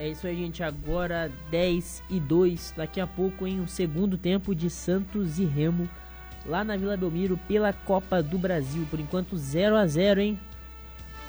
É isso aí, gente. Agora 10:02. Daqui a pouco, em um segundo tempo de Santos e Remo, lá na Vila Belmiro, pela Copa do Brasil. Por enquanto 0-0, hein?